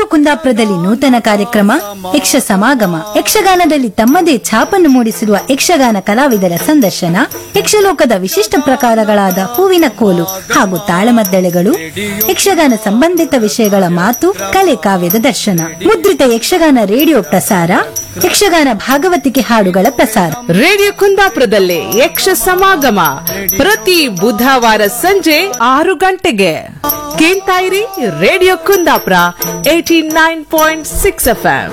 ಕುಂದಾಪುರದಲ್ಲಿ ನೂತನ ಕಾರ್ಯಕ್ರಮ ಯಕ್ಷ ಸಮಾಗಮ. ಯಕ್ಷಗಾನದಲ್ಲಿ ತಮ್ಮದೇ ಛಾಪನ್ನು ಮೂಡಿಸಿರುವ ಯಕ್ಷಗಾನ ಕಲಾವಿದರ ಸಂದರ್ಶನ, ಯಕ್ಷಲೋಕದ ವಿಶಿಷ್ಟ ಪ್ರಕಾರಗಳಾದ ಹೂವಿನ ಕೋಲು ಹಾಗೂ ತಾಳಮದ್ದಳೆಗಳು, ಯಕ್ಷಗಾನ ಸಂಬಂಧಿತ ವಿಷಯಗಳ ಮಾತು ಕಲೆ ಕಾವ್ಯದ ದರ್ಶನ ಮುದ್ರಿತ ಯಕ್ಷಗಾನ ರೇಡಿಯೋ ಪ್ರಸಾರ, ಯಕ್ಷಗಾನ ಭಾಗವತಿಕೆ ಹಾಡುಗಳ ಪ್ರಸಾರ. ರೇಡಿಯೋ ಕುಂದಾಪುರದಲ್ಲಿ ಯಕ್ಷ ಸಮಾಗಮ ಪ್ರತಿ ಬುಧವಾರ ಸಂಜೆ 6 ಗಂಟೆಗೆ. ಕೇಳ್ತಾ ಇರಿ ರೇಡಿಯೋ ಕುಂದಾಪುರ 89.6 FM.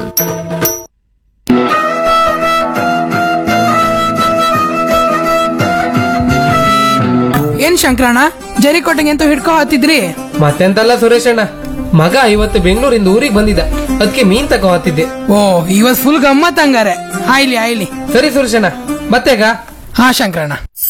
ಏನ್ ಶಂಕರಣ್ಣ ಜರಿಕೋಟೆಗೆ ಅಂತ ಹಿಡ್ಕೊ ಹತ್ತಿದ್ರಿ? ಮತ್ತೆಂತಲ್ಲ ಸುರೇಶಣ್ಣ, ಮಗ ಇವತ್ತು ಬೆಂಗಳೂರಿಂದ ಊರಿಗೆ ಬಂದಿದ್ದ, ಅದಕ್ಕೆ ಮೀನ್ ತಗೋ ಹತ್ತಿದ್ದೆ. ಓ ಇವತ್ ಫುಲ್ ಗಮ್ಮತ್ ಹಂಗಾರೆ. ಆಯ್ಲಿ ಆಯ್ಲಿ. ಸರಿ ಸುರೇಶಣ್ಣ, ಮತ್ತೆಗ? ಹಾ ಶಂಕರಣ್ಣ.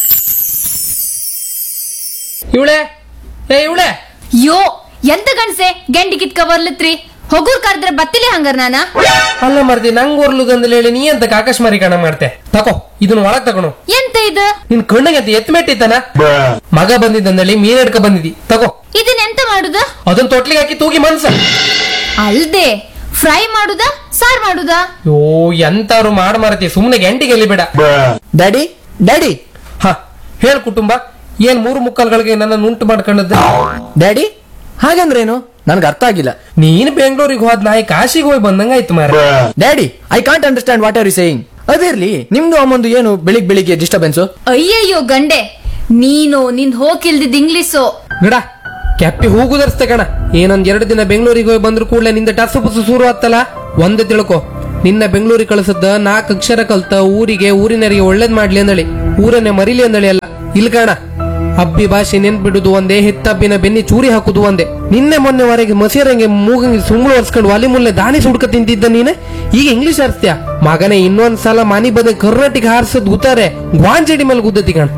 ಇವಳೆ ಇವಳೆ ಯೋ ಎಂತ ಗಂಡ್ಸೆ ಗೆಂಡಿ ಕಿತ್ಕ ಬರ್ಲತ್ರಿ? ಹೊಗೂರ್ ಕರೆದ್ರೆ ಬತ್ತಿಲಿ ಹಂಗಾರ ನಾನ ಅಲ್ಲ ಮರ್ದಿ, ನಂಗ್ ಓರ್ಲುಗಂದಲ್ಲಿ ಹೇಳಿ ನೀ ಅಂತ ಆಕಾಶಮಾರಿ ಕಣ ಮಾಡ್ತೆ. ತಕೋ ಇದನ್ನ ಒಳಗ್ ತಗೋಣ. ಎಂತ ಇದು? ನಿನ್ ಕಣ್ಣಿಗೆ ಅಂತ ಎತ್ ಮೆಟ್ಟಿತ್ತಾನ? ಮಗ ಬಂದಿದ್ದಂದಲ್ಲಿ ಮೀನ್ ಹಿಡ್ಕ ಬಂದಿದ್ದಿ, ತಗೋ. ಇದನ್ನ ಎಂತ ಮಾಡುದ? ಅದನ್ನ ತೊಟ್ಲಿಗೆ ಹಾಕಿ ತೂಗಿ ಮನ್ಸ. ಅಲ್ದೆ ಫ್ರೈ ಮಾಡುದ ಸಾರ್ ಮಾಡುದ? ಯೋ ಎಂತಾರು ಮಾಡ್ ಮಾರತಿ, ಸುಮ್ನೆ ಗಂಟಿಗೆ ಎಲ್ಲಿ ಬೇಡ. ಡ್ಯಾಡಿ ಡ್ಯಾಡಿ ಹ ಹೇಳ್ ಕುಟುಂಬ, ಏನ್ 3 ಮುಕ್ಕಾಲ್ಗಳಿಗೆ ನನ್ನ ಉಂಟು ಮಾಡ್ಕೊಂಡದ್ದು? ಡ್ಯಾಡಿ ಹಾಗಂದ್ರೇನು? ನನ್ಗೆ ಅರ್ಥ ಆಗಿಲ್ಲ. ನೀನ್ ಬೆಂಗಳೂರಿಗೆ ಹೋದ್ ನಾಯಿ ಕಾಶಿಗೆ ಹೋಗಿ ಬಂದಂಗಾಯ್ತು ಮಾರ. Daddy I can't understand what are you saying. ಅದಿರ್ಲಿ, ನಿಮ್ದು ಅಮ್ಮಂದು ಏನು ಬೆಳಿಗ್ಗೆ ಡಿಸ್ಟರ್ಬೆನ್ಸ್? ಅಯ್ಯಯ್ಯೋ ಗಂಡೆ, ನೀನು ನಿಂದ್ ಹೋಗಿಲ್ದಿದ್ ಇಂಗ್ಲಿಷು ಗಿಡ ಕೆಪ್ಪಿ ಹೂಗುದರ್ಸ್ತೆ ಕಣ. ಏನೊಂದ್ 2 ದಿನ ಬೆಂಗಳೂರಿಗೆ ಹೋಗಿ ಬಂದ್ರು ಕೂಡಲೇ ನಿಂದ ಟಸು ಪುಸು ಶುರು ಆತ್ತಲ್ಲ. ಒಂದೇ ತಿಳ್ಕೊ, ನಿನ್ನ ಬೆಂಗಳೂರಿಗೆ ಕಳಿಸದ 4 ಅಕ್ಷರ ಕಲ್ತ ಊರಿಗೆ ಊರಿನರಿಗೆ ಒಳ್ಳೇದ್ ಮಾಡ್ಲಿ ಅಂದಳಿ, ಊರನ್ನೇ ಮರಿಲಿ ಅಂದಳಿ ಅಲ್ಲ. ಇಲ್ ಕಣ, ಅಬ್ಬಿ ಭಾಷೆ ನೆನ್ಪಿಡುದು ಒಂದೇ, ಹೆತ್ತಬ್ಬಿನ ಬೆನ್ನಿ ಚೂರಿ ಹಾಕುದು ಒಂದೇ. ನಿನ್ನೆ ಮೊನ್ನೆವರೆಗೆ ಮಸೀರಂಗೆ ಮೂಗಂಗೆ ಸುಂಬಳು ಒರ್ಸ್ಕೊಂಡು ಒಲಿ ಮುಲ್ಲೆ ದಾನಿ ಸುಡ್ಕ ತಿಂತಿದ್ದ ನೀನೆ, ಈಗ ಇಂಗ್ಲಿಷ್ ಆರಿಸ್ತೀಯ ಮಗನೇ. ಇನ್ನೊಂದ್ಸಲ ಮನಿ ಬದ ಕರ್ನಾಟಕ ಹಾರಿಸದ್ ಗುತ್ತಾರೆ ಗ್ವಾಂಜಡಿ ಮೇಲೆ ಗುದ್ದತಿ ಕಣ.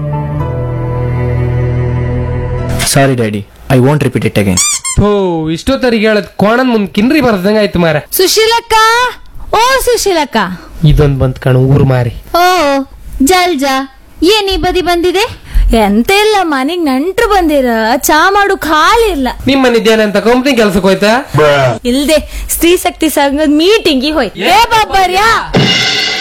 ಸಾರಿ daddy, I want repeat it again. ಥೋ, ಇಷ್ಟೊತ್ತರಿಗೆ ಹೇಳದ್ ಕೋಣನ್ ಮುಂದ್ ಕಿನ್ರಿ ಬರ್ದಂಗ ಆಯ್ತು ಮಾರ. ಸುಶೀಲಕ್ಕ, ಓ ಸುಶೀಲಕ್ಕ, ಇದೊಂದ್ ಬಂತ್ ಕಣ ಊರ್ ಮಾರಿ. ಓ ಜಲ್ಜಾ, ಏನ್ ಈ ಬದಿ ಬಂದಿದೆ? ಎಂತ ಇಲ್ಲ, ಮನೆಗ್ ನೆಂಟ್ರು ಬಂದಿರ, ಚಾ ಮಾಡು ಖಾಲಿ ಇಲ್ಲ. ನಿಮ್ಮ ಮನಿದ್ದೇನೆ ಅಂತ ಕಂಪ್ನಿ ಕೆಲ್ಸಕ್ಕೆ ಹೋಯ್ತಾ? ಇಲ್ದೆ ಸ್ತ್ರೀ ಶಕ್ತಿ ಸಂಘದ ಮೀಟಿಂಗ್ ಹೋಯ್ತು. ಏ ಬಾಬರ್ಯಾ